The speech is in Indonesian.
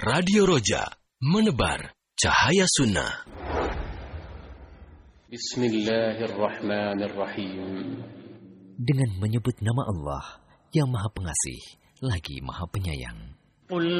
Radio Roja, menebar cahaya sunnah. Bismillahirrahmanirrahim. Dengan menyebut nama Allah yang Maha Pengasih lagi Maha Penyayang.